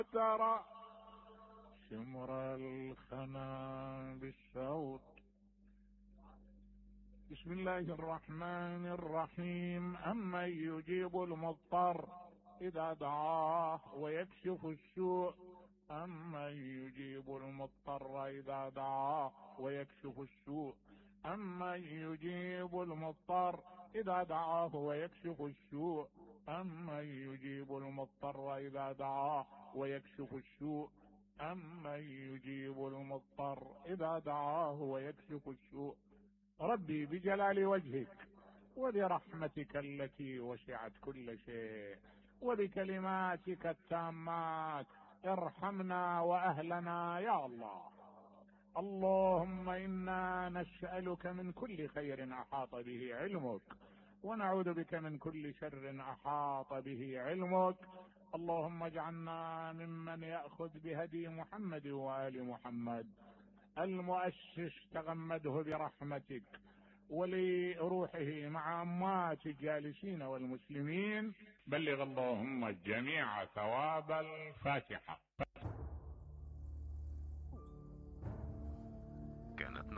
ترى شمر الخنا بالصوت. بسم الله الرحمن الرحيم. أمن يجيب المضطر إذا دعاه ويكشف السوء. أمن يجيب المضطر إذا دعاه ويكشف السوء. أمن يجيب المضطر إذا دعاه ويكشف السوء. أمن يجيب المضطر إذا دعاه ويكشف السوء. أمن يجيب المضطر إذا دعاه ويكشف السوء. ربي بجلال وجهك وبرحمتك التي وسعت كل شيء وبكلماتك التامات ارحمنا وأهلنا يا الله. اللهم إنا نسألك من كل خير أحاط به علمك ونعوذ بك من كل شر أحاط به علمك. اللهم اجعلنا ممن يأخذ بهدي محمد وآل محمد المؤسس، تغمده برحمتك ولروحه مع أموات الجالسين والمسلمين. بلغ اللهم الجميع ثواب الفاتحة. كانت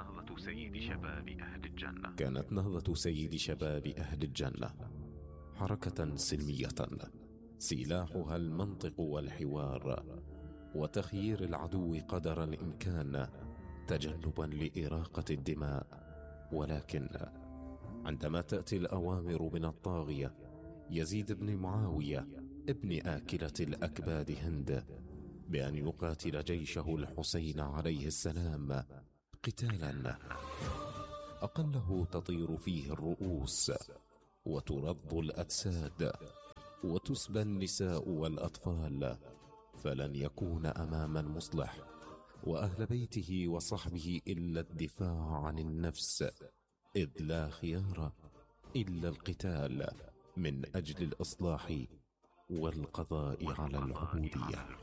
نهضة سيد شباب أهل الجنة حركة سلمية سلاحها المنطق والحوار وتخيير العدو قدر الإمكان تجنبا لإراقة الدماء. ولكن عندما تأتي الأوامر من الطاغية يزيد بن معاوية ابن آكلة الأكباد هند بأن يقاتل جيشه الحسين عليه السلام قتالا أقله تطير فيه الرؤوس وترض الأجساد وتسبى النساء والأطفال، فلن يكون أمام المصلح وأهل بيته وصحبه إلا الدفاع عن النفس، إذ لا خيار إلا القتال من أجل الإصلاح والقضاء على العبودية.